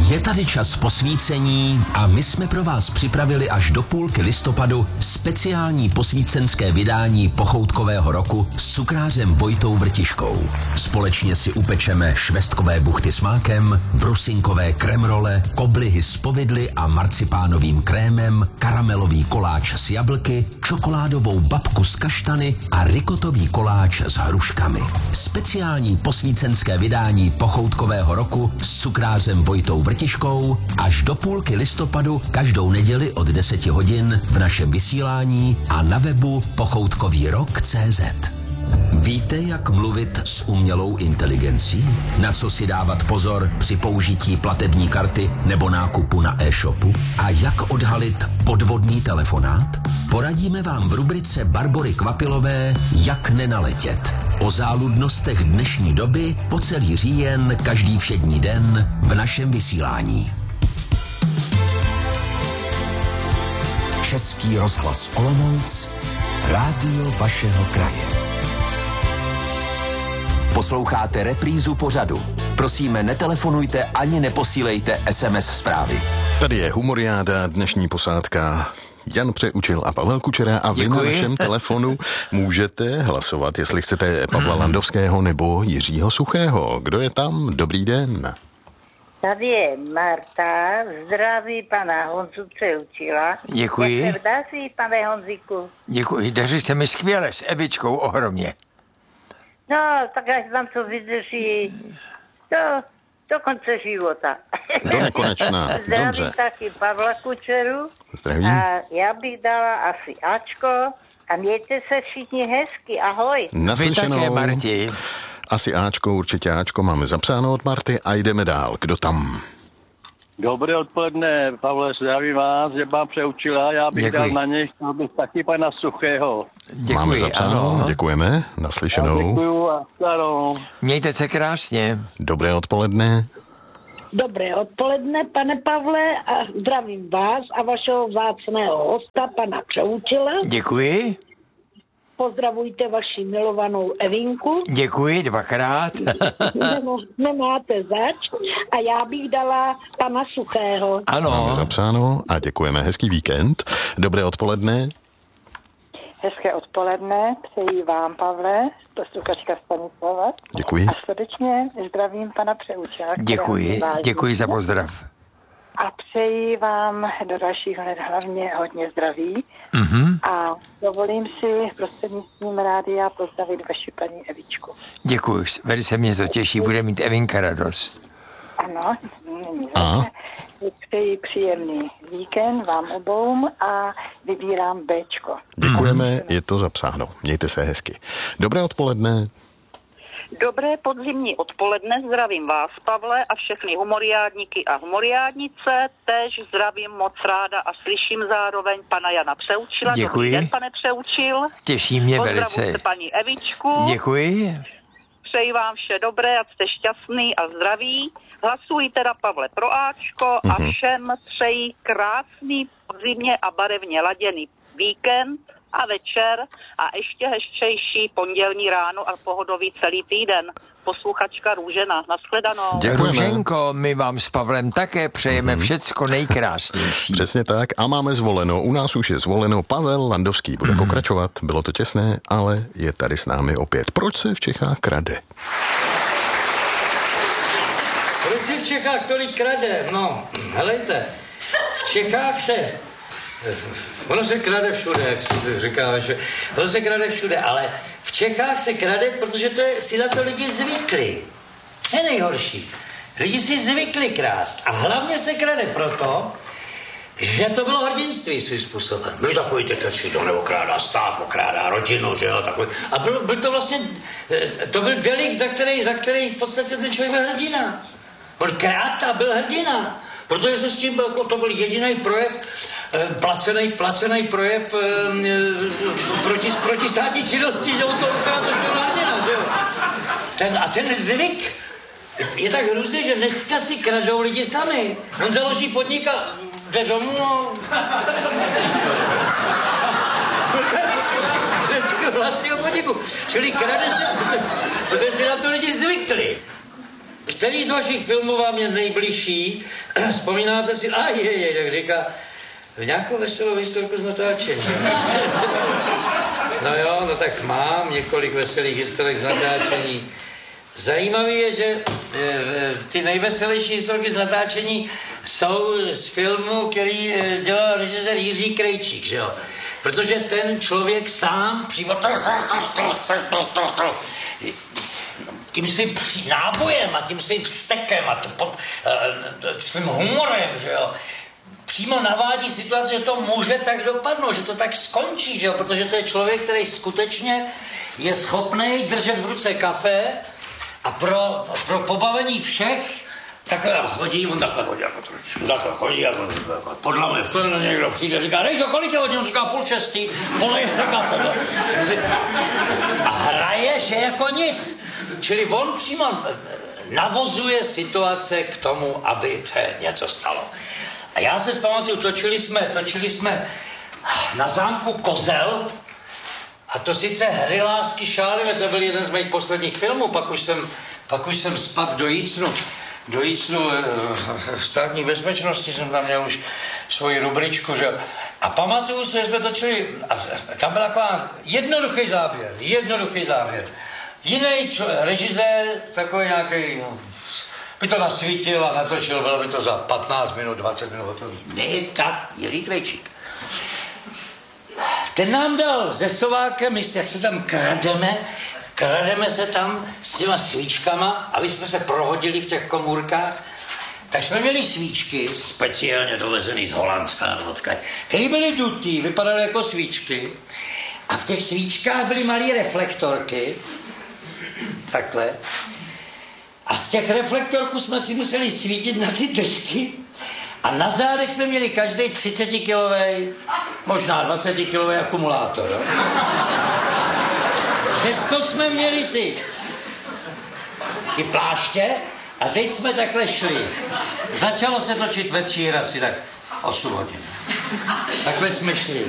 Je tady čas posvícení a my jsme pro vás připravili až do půlky listopadu speciální posvícenské vydání pochoutkového roku s cukrářem Vojtou Vrtiškou. Společně si upečeme švestkové buchty s mákem, brusinkové kremrole, koblihy s povidly a marcipánovým krémem, karamelový koláč s jablky, čokoládovou babku s kaštany a rikotový koláč s hruškami. Speciální posvícenské vydání pochoutkového roku s cukrářem Vojtou Vrtiškou až do půlky listopadu každou neděli od 10 hodin v našem vysílání a na webu pochoutkovýrok.cz. Víte, jak mluvit s umělou inteligencí? Na co si dávat pozor při použití platební karty nebo nákupu na e-shopu? A jak odhalit podvodný telefonát? Poradíme vám v rubrice Barbory Kvapilové Jak nenaletět. O záludnostech dnešní doby po celý říjen každý všední den v našem vysílání. Český rozhlas Olomouc, rádio vašeho kraje. Posloucháte reprízu pořadu. Prosíme, netelefonujte ani neposílejte SMS zprávy. Tady je Humoriáda, dnešní posádka Jan Přeučil a Pavel Kučera a vy na našem telefonu můžete hlasovat, jestli chcete Pavla Landovského nebo Jiřího Suchého. Kdo je tam? Dobrý den. Tady je Marta, zdraví pana Honzu Přeučila. Děkuji. Jak se daří, pane Honzíku? Děkuji, daří se mi skvěle, s Evičkou ohromně. No, tak až vám to vydrží do konce života. Do nekonečna, Zdravím dobře. taky Pavla Kučeru. Zdravím. A já bych dala asi Ačko a mějte se všichni hezky, ahoj. Vy také, Marti. Asi Ačko, určitě Ačko máme zapsáno od Marty a jdeme dál. Kdo tam? Dobré odpoledne, Pavle, zdravím vás, že vám Přeučila, já bych dal na něj, abych taky pana Suchého. Děkuji, Máme zapsáno, ano. Děkujeme, naslyšenou. Děkuju a starou. Mějte se krásně. Dobré odpoledne. Dobré odpoledne, pane Pavle, a zdravím vás a vašeho vzácného hosta, pana Přeučila. Děkuji. Pozdravujte vaši milovanou Evinku. Děkuji dvakrát. Nemáte zač. A já bych dala pana Suchého. Ano. Máme zapsáno a děkujeme. Hezký víkend. Dobré odpoledne. Hezké odpoledne, přeji vám, Pavle, posluchačka Stanislava. Děkuji. A srdečně zdravím pana Přeučila. Děkuji za pozdrav. A přeji vám do dalšího let hlavně hodně zdraví. A dovolím si prostřednictvím rádia pozdravit vaši paní Evičku. Děkuji, velice mě to těší, bude mít Evinka radost. Ano, přeji příjemný víkend vám obou a vybírám Bčko. Děkujeme, je to zapsáno. Mějte se hezky. Dobré odpoledne. Dobré podzimní odpoledne, zdravím vás, Pavle, a všechny humoriádníky a humoriádnice. Též zdravím moc ráda a slyším zároveň pana Jana Přeučila. Děkuji. Dobrý den, pane Přeučil. Těší mě velice. Pozdravujte paní Evičku. Děkuji. Přeji vám vše dobré, ať jste šťastný a zdraví. Hlasuji teda, Pavle, pro Ačko a všem přeji krásný, podzimně a barevně laděný víkend a večer a ještě hezčejší pondělní ráno a pohodový celý týden. Posluchačka Růžena. Nashledanou. Růženko, my vám s Pavlem také přejeme všecko nejkrásnější. Přesně tak a máme zvoleno, u nás už je zvoleno, Pavel Landovský bude pokračovat, bylo to těsné, ale je tady s námi opět. Proč se v Čechách krade? Proč se v Čechách tolik krade? No, helejte, v Čechách ono se krade všude, jak se říká, že ono se krade všude, ale v Čechách se krade, protože si na to lidi zvykli. Je nejhorší. Lidi si zvykli krást a hlavně se krade proto, že to bylo hrdinství svým způsobem. Byl takový diktačí, to neokrádá stát, okrádá rodinu, že jo, takový. A byl to vlastně, to byl delikt, za který v podstatě ten člověk byl hrdina. On krát a byl hrdina. Protože se s tím, to byl jediný projev, placený projev proti státní činnosti, že on to ukradl, že on hrdina, že jo. Ten zvyk je tak hrůzný, že dneska si kradou lidi sami. On založí podnik a jde domů, no. Ze svého vlastního podniku. Čili krade se, protože si na to lidi zvykli. který z vašich filmů vám je nejbližší? Vzpomínáte si, jak říká, nějakou veselou historku z natáčení. No jo, no tak mám několik veselých historek z natáčení. Zajímavé je, že ty nejveselější historky z natáčení jsou z filmu, který dělal režisér Jiří Krejčík, že jo? Protože ten člověk sám přímo tím svým nábojem a tím svým vztekem a svým humorem, že jo, přímo navádí situaci, že to může tak dopadnout, že to tak skončí, že jo, protože to je člověk, který skutečně je schopný držet v ruce kafe a pro pobavení všech takhle chodí, on takhle chodí, jako podle mě v tom někdo přijde, říká, Rejžo, kolik je hodin? On říká 5:30, polej se kafe. A hraje, že jako nic. Čili on přímo navozuje situace k tomu, aby se něco stalo. A já se vzpamatuju, točili jsme na zámku Kozel, a to sice Hry lásky šálivé, to byl jeden z mých posledních filmů, pak už jsem spadl do jícnu státní bezpečnosti, jsem tam měl už svoji rubričku, že? A pamatuju se, že jsme točili, a tam byl taková jednoduchý záběr. Jiný režisér, takový nějaký, by to nasvítil a natočil, bylo by to za 15 minut, 20 minut hotový. Ne, tak Jiří Krejčík. Ten nám dal se Sovákem, jak se tam krademe se tam s těma svíčkama, aby jsme se prohodili v těch komůrkách, tak jsme měli svíčky, speciálně dovezený z Holandska, které byly dutý, vypadaly jako svíčky, a v těch svíčkách byly malé reflektorky, takhle, a z těch reflektorků jsme si museli svítit na ty držky a na zádech jsme měli každý 30-kilový, možná 20-kilový akumulátor. Jo? Přesto jsme měli ty pláště a teď jsme takhle šli. Začalo se točit večer asi tak 8 hodin. Takhle jsme šli.